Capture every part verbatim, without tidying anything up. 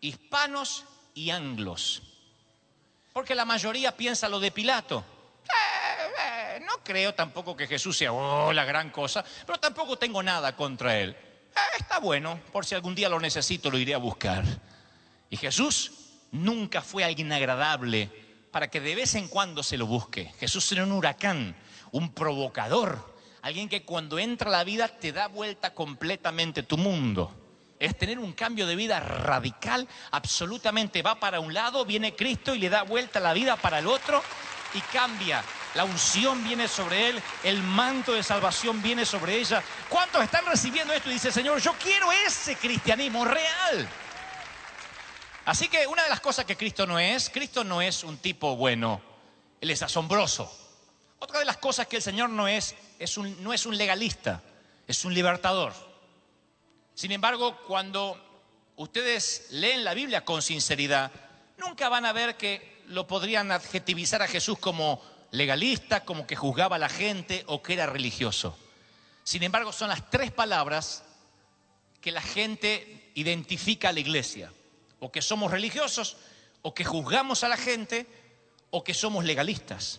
hispanos y anglos. Porque la mayoría piensa lo de Pilato. Eh, eh, no creo tampoco que Jesús sea oh, la gran cosa, pero tampoco tengo nada contra él. Eh, está bueno, por si algún día lo necesito, lo iré a buscar. Y Jesús nunca fue alguien agradable para que de vez en cuando se lo busque. Jesús era un huracán, un provocador, alguien que cuando entra a la vida te da vuelta completamente tu mundo. Es tener un cambio de vida radical, absolutamente va para un lado, viene Cristo y le da vuelta la vida para el otro y cambia. La unción viene sobre él, el manto de salvación viene sobre ella. ¿Cuántos están recibiendo esto? Y dice, Señor, yo quiero ese cristianismo real. Así que una de las cosas que Cristo no es, Cristo no es un tipo bueno, Él es asombroso. Otra de las cosas que el Señor no es, es un, no es un legalista, es un libertador. Sin embargo, cuando ustedes leen la Biblia con sinceridad, nunca van a ver que lo podrían adjetivizar a Jesús como legalista, como que juzgaba a la gente o que era religioso. Sin embargo, son las tres palabras que la gente identifica a la iglesia. O que somos religiosos, o que juzgamos a la gente, o que somos legalistas.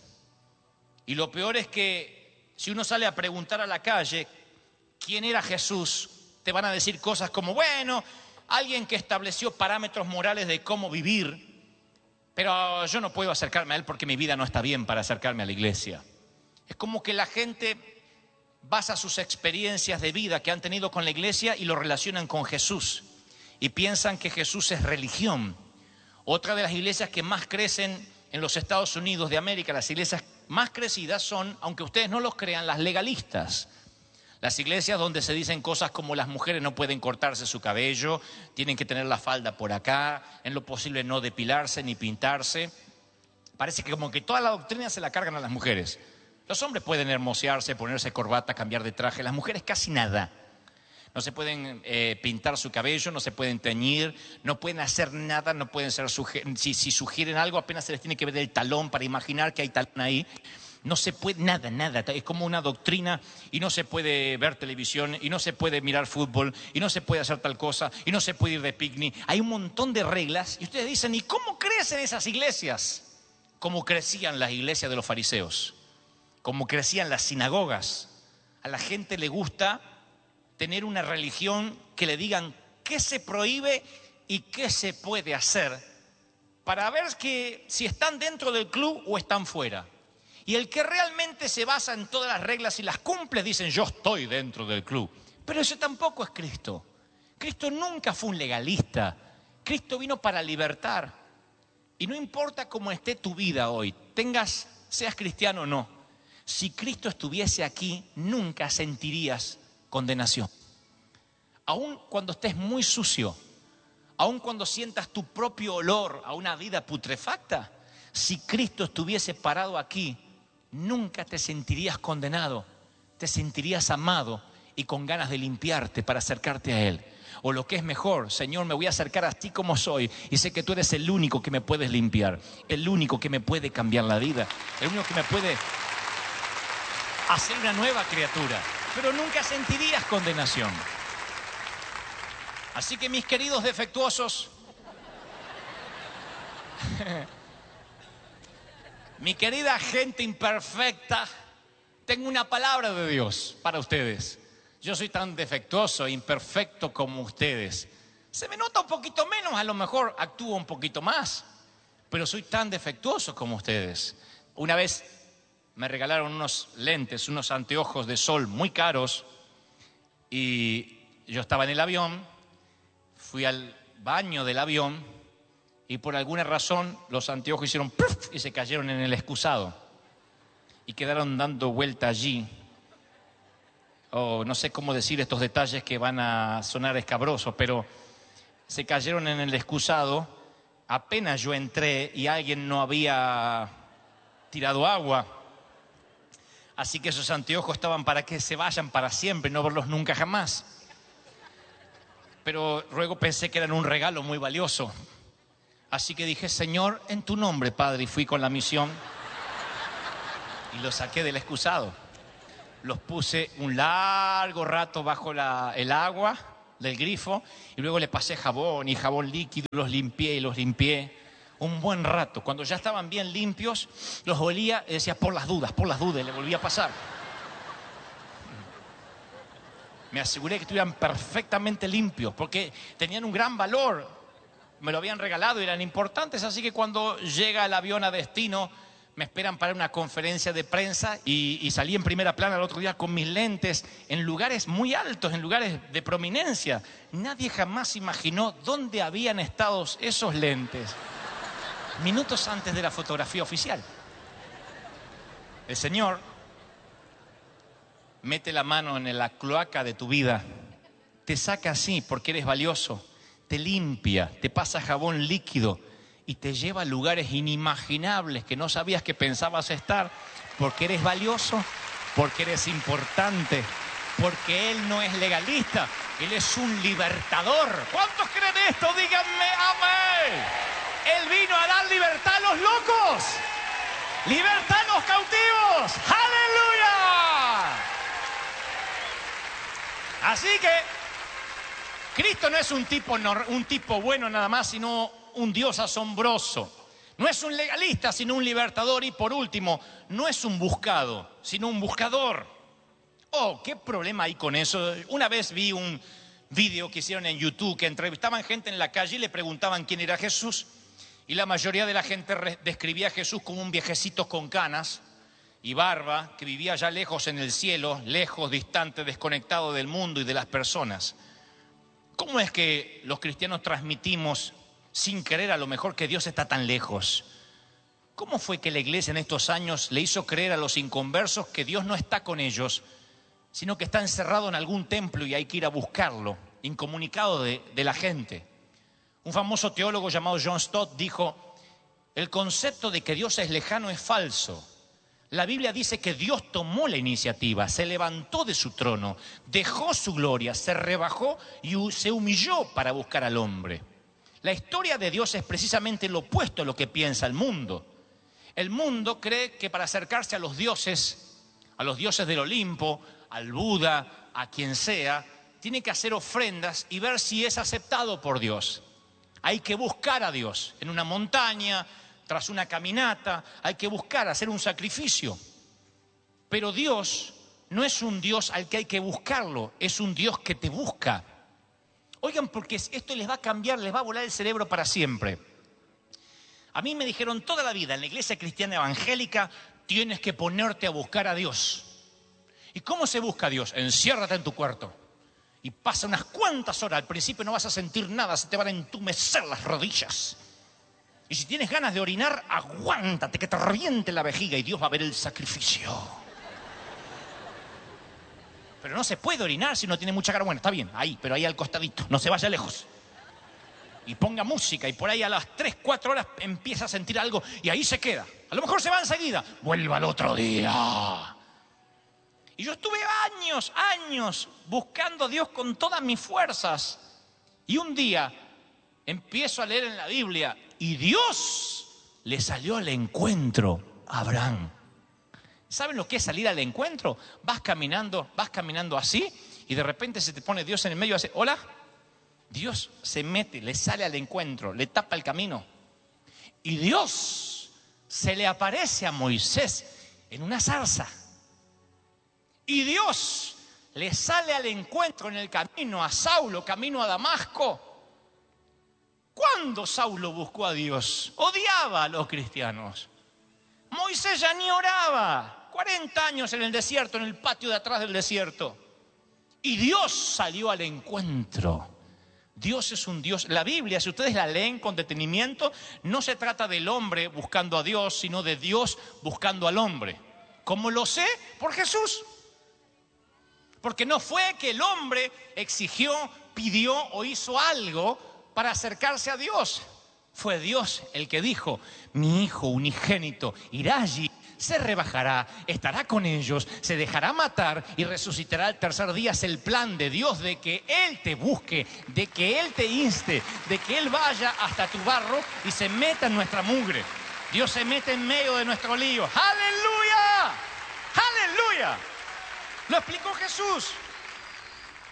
Y lo peor es que si uno sale a preguntar a la calle quién era Jesús, te van a decir cosas como, bueno, alguien que estableció parámetros morales de cómo vivir, pero yo no puedo acercarme a él porque mi vida no está bien para acercarme a la iglesia. Es como que la gente basa sus experiencias de vida que han tenido con la iglesia y lo relacionan con Jesús. Y piensan que Jesús es religión. Otra de las iglesias que más crecen en los Estados Unidos de América, las iglesias más crecidas son, aunque ustedes no los crean, las legalistas. Las iglesias donde se dicen cosas como las mujeres no pueden cortarse su cabello, tienen que tener la falda por acá, en lo posible no depilarse ni pintarse. Parece que como que toda la doctrina se la cargan a las mujeres. Los hombres pueden hermosearse, ponerse corbata, cambiar de traje, las mujeres casi nada. No se pueden eh, pintar su cabello, no se pueden teñir, no pueden hacer nada, no pueden ser suge- si, si sugieren algo apenas se les tiene que ver el talón para imaginar que hay talón ahí. No se puede, nada, nada, es como una doctrina y no se puede ver televisión y no se puede mirar fútbol y no se puede hacer tal cosa y no se puede ir de picnic. Hay un montón de reglas y ustedes dicen, ¿y cómo crecen esas iglesias? Como crecían las iglesias de los fariseos, como crecían las sinagogas. A la gente le gusta tener una religión que le digan qué se prohíbe y qué se puede hacer para ver que si están dentro del club o están fuera. Y el que realmente se basa en todas las reglas y las cumple, dicen yo estoy dentro del club. Pero ese tampoco es Cristo. Cristo nunca fue un legalista. Cristo vino para libertar. Y no importa cómo esté tu vida hoy, tengas, seas cristiano o no, si Cristo estuviese aquí, nunca sentirías condenación. Aun cuando estés muy sucio, aun cuando sientas tu propio olor a una vida putrefacta, si Cristo estuviese parado aquí, nunca te sentirías condenado, te sentirías amado y con ganas de limpiarte para acercarte a Él. O lo que es mejor, Señor, me voy a acercar a ti como soy y sé que tú eres el único que me puedes limpiar, el único que me puede cambiar la vida, el único que me puede hacer una nueva criatura. Pero nunca sentirías condenación. Así que mis queridos defectuosos, mi querida gente imperfecta, tengo una palabra de Dios para ustedes. Yo soy tan defectuoso e imperfecto como ustedes. Se me nota un poquito menos, a lo mejor actúo un poquito más, pero soy tan defectuoso como ustedes. Una vez me regalaron unos lentes, unos anteojos de sol muy caros y yo estaba en el avión, fui al baño del avión y por alguna razón los anteojos hicieron ¡puf! Y se cayeron en el excusado y quedaron dando vuelta allí. Oh, no sé cómo decir estos detalles que van a sonar escabrosos, pero se cayeron en el excusado. Apenas yo entré y alguien no había tirado agua. Así que esos anteojos estaban para que se vayan para siempre, no verlos nunca jamás. Pero luego pensé que eran un regalo muy valioso. Así que dije, Señor, en tu nombre, Padre, y fui con la misión y los saqué del excusado. Los puse un largo rato bajo la, el agua del grifo y luego le pasé jabón y jabón líquido, los limpié y los limpié un buen rato. Cuando ya estaban bien limpios, los olía y decía, por las dudas, por las dudas, y le volvía a pasar. Me aseguré que estuvieran perfectamente limpios porque tenían un gran valor. Me lo habían regalado y eran importantes, así que cuando llega el avión a destino, me esperan para una conferencia de prensa y, y salí en primera plana el otro día con mis lentes en lugares muy altos, en lugares de prominencia. Nadie jamás imaginó dónde habían estado esos lentes minutos antes de la fotografía oficial. El Señor mete la mano en la cloaca de tu vida, te saca así porque eres valioso, te limpia, te pasa jabón líquido y te lleva a lugares inimaginables que no sabías que pensabas estar, porque eres valioso, porque eres importante, porque Él no es legalista, Él es un libertador. ¿Cuántos creen esto? Díganme amén. Él vino a dar libertad a los locos, libertad a los cautivos. ¡Aleluya! Así que Cristo no es un tipo, un tipo bueno nada más, sino un Dios asombroso. No es un legalista, sino un libertador. Y por último, no es un buscado, sino un buscador. Oh, ¿qué problema hay con eso? Una vez vi un video que hicieron en YouTube que entrevistaban gente en la calle y le preguntaban quién era Jesús. Y la mayoría de la gente describía a Jesús como un viejecito con canas y barba que vivía allá lejos en el cielo, lejos, distante, desconectado del mundo y de las personas. ¿Cómo es que los cristianos transmitimos sin creer a lo mejor que Dios está tan lejos? ¿Cómo fue que la iglesia en estos años le hizo creer a los inconversos que Dios no está con ellos, sino que está encerrado en algún templo y hay que ir a buscarlo, incomunicado de, de la gente? Un famoso teólogo llamado John Stott dijo, el concepto de que Dios es lejano es falso. La Biblia dice que Dios tomó la iniciativa, se levantó de su trono, dejó su gloria, se rebajó y se humilló para buscar al hombre. La historia de Dios es precisamente lo opuesto a lo que piensa el mundo. El mundo cree que para acercarse a los dioses, a los dioses del Olimpo, al Buda, a quien sea, tiene que hacer ofrendas y ver si es aceptado por Dios. Hay que buscar a Dios en una montaña, tras una caminata, hay que buscar, hacer un sacrificio. Pero Dios no es un Dios al que hay que buscarlo, es un Dios que te busca. Oigan, porque esto les va a cambiar, les va a volar el cerebro para siempre. A mí me dijeron toda la vida, en la iglesia cristiana evangélica, tienes que ponerte a buscar a Dios. ¿Y cómo se busca a Dios? Enciérrate en tu cuarto. Y pasa unas cuantas horas, al principio no vas a sentir nada, se te van a entumecer las rodillas. Y si tienes ganas de orinar, aguántate, que te reviente la vejiga y Dios va a ver el sacrificio. Pero no se puede orinar si no tiene mucha cara. Bueno, está bien, ahí, pero ahí al costadito, no se vaya lejos. Y ponga música y por ahí a las tres, cuatro horas empieza a sentir algo y ahí se queda. A lo mejor se va enseguida, vuelva al otro día. Y yo estuve años, años buscando a Dios con todas mis fuerzas. Y un día empiezo a leer en la Biblia y Dios le salió al encuentro a Abraham. ¿Saben lo que es salir al encuentro? Vas caminando, vas caminando así y de repente se te pone Dios en el medio y hace, hola. Dios se mete, le sale al encuentro, le tapa el camino. Y Dios se le aparece a Moisés en una zarza. Y Dios le sale al encuentro en el camino a Saulo, camino a Damasco. ¿Cuándo Saulo buscó a Dios? Odiaba a los cristianos. Moisés ya ni oraba. cuarenta años en el desierto, en el patio de atrás del desierto. Y Dios salió al encuentro. Dios es un Dios. La Biblia, si ustedes la leen con detenimiento, no se trata del hombre buscando a Dios, sino de Dios buscando al hombre. ¿Cómo lo sé? Por Jesús. Porque no fue que el hombre exigió, pidió o hizo algo para acercarse a Dios. Fue Dios el que dijo, mi hijo unigénito irá allí, se rebajará, estará con ellos, se dejará matar y resucitará al tercer día. Es el plan de Dios de que Él te busque, de que Él te inste, de que Él vaya hasta tu barro y se meta en nuestra mugre. Dios se mete en medio de nuestro lío. ¡Aleluya! ¡Aleluya! Lo explicó Jesús.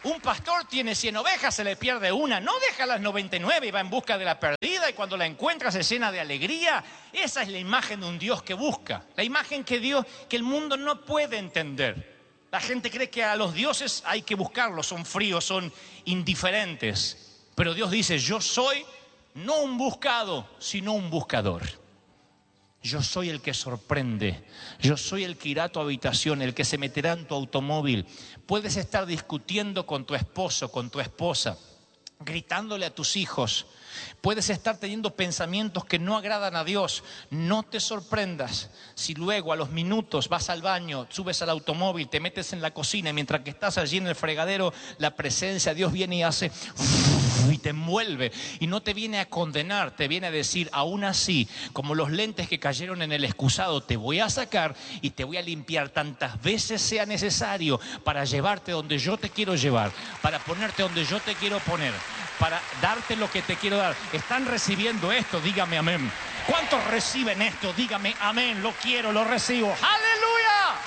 Un pastor tiene cien ovejas, se le pierde una, no deja las noventa y nueve y va en busca de la perdida, y cuando la encuentra se llena de alegría. Esa es la imagen de un Dios que busca, la imagen que Dios, que el mundo no puede entender. La gente cree que a los dioses hay que buscarlos, son fríos, son indiferentes. Pero Dios dice: yo soy no un buscado, sino un buscador. Yo soy el que sorprende, yo soy el que irá a tu habitación, el que se meterá en tu automóvil. Puedes estar discutiendo con tu esposo, con tu esposa, gritándole a tus hijos. Puedes estar teniendo pensamientos que no agradan a Dios. No te sorprendas si luego a los minutos vas al baño, subes al automóvil, te metes en la cocina y mientras que estás allí en el fregadero, la presencia de Dios viene y hace y te envuelve, y no te viene a condenar, te viene a decir: aún así, como los lentes que cayeron en el excusado, te voy a sacar y te voy a limpiar tantas veces sea necesario para llevarte donde yo te quiero llevar, para ponerte donde yo te quiero poner, para darte lo que te quiero dar. ¿Están recibiendo esto? Dígame amén. ¿Cuántos reciben esto? Dígame amén. Lo quiero, lo recibo. ¡Aleluya!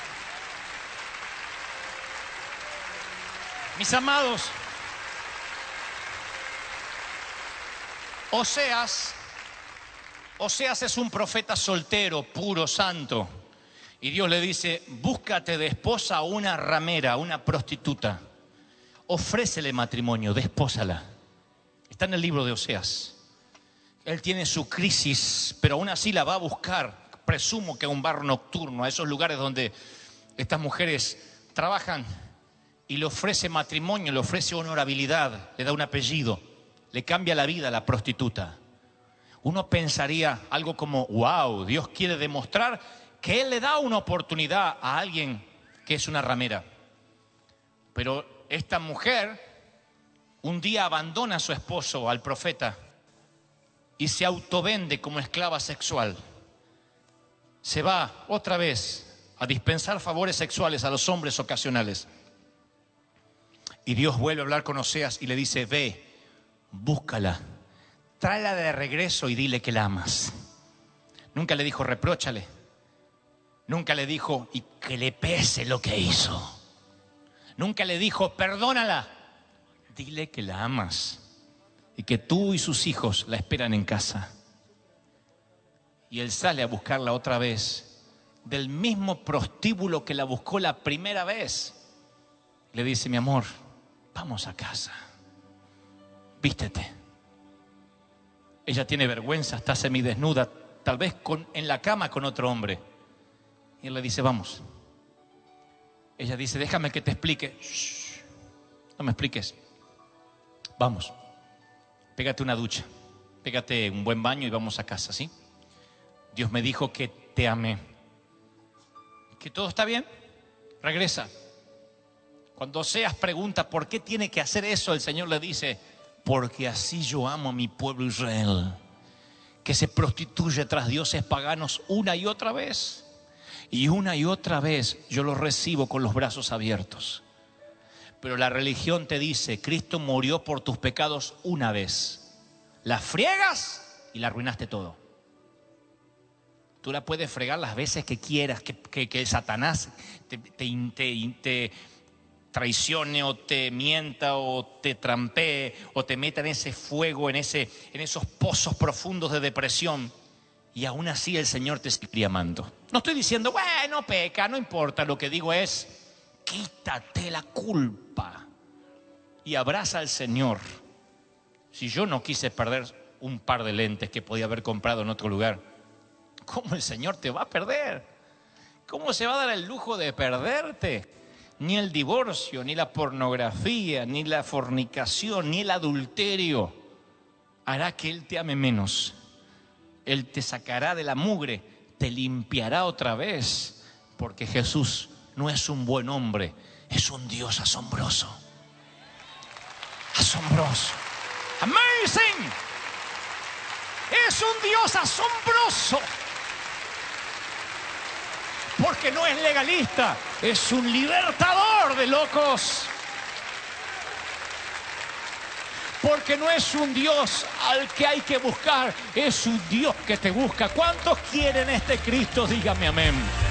Mis amados, Oseas, Oseas es un profeta soltero, puro, santo. Y Dios le dice: búscate de esposa a una ramera, una prostituta. Ofrécele matrimonio, despósala. Está en el libro de Oseas. Él tiene su crisis, pero aún así la va a buscar. Presumo que a un bar nocturno, a esos lugares donde estas mujeres trabajan, y le ofrece matrimonio, le ofrece honorabilidad, le da un apellido, le cambia la vida a la prostituta. Uno pensaría algo como: wow, Dios quiere demostrar que Él le da una oportunidad a alguien que es una ramera. Pero esta mujer un día abandona a su esposo, al profeta, y se autovende como esclava sexual. Se va otra vez a dispensar favores sexuales a los hombres ocasionales. Y Dios vuelve a hablar con Oseas y le dice: ve, búscala, tráela de regreso y dile que la amas. Nunca le dijo: repróchale. Nunca le dijo: y que le pese lo que hizo. Nunca le dijo: perdónala. Dile que la amas y que tú y sus hijos la esperan en casa. Y él sale a buscarla otra vez, del mismo prostíbulo que la buscó la primera vez. Le dice: mi amor, vamos a casa, vístete. Ella tiene vergüenza, está semidesnuda, tal vez con, en la cama con otro hombre. Y él le dice: vamos. Ella dice: déjame que te explique. Shh, no me expliques. Vamos, pégate una ducha, pégate un buen baño y vamos a casa, ¿sí? Dios me dijo que te amé, que todo está bien, regresa. Cuando Oseas pregunta por qué tiene que hacer eso, el Señor le dice: porque así yo amo a mi pueblo Israel, que se prostituye tras dioses paganos una y otra vez. Y una y otra vez yo los recibo con los brazos abiertos. Pero la religión te dice: Cristo murió por tus pecados una vez. La friegas y la arruinaste todo. Tú la puedes fregar las veces que quieras, que, que, que Satanás te, te, te, te traicione o te mienta o te trampee o te meta en ese fuego, en, ese, en esos pozos profundos de depresión. Y aún así el Señor te sigue amando. No estoy diciendo: bueno, peca, no importa. Lo que digo es: quítate la culpa y abraza al Señor. Si yo no quise perder un par de lentes que podía haber comprado en otro lugar, ¿cómo el Señor te va a perder? ¿Cómo se va a dar el lujo de perderte? Ni el divorcio, ni la pornografía, ni la fornicación, ni el adulterio hará que Él te ame menos. Él te sacará de la mugre, te limpiará otra vez, porque Jesús no es un buen hombre, es un Dios asombroso. Asombroso. Amazing. Es un Dios asombroso. Porque no es legalista, es un libertador de locos. Porque no es un Dios al que hay que buscar, es un Dios que te busca. ¿Cuántos quieren este Cristo? Dígame amén.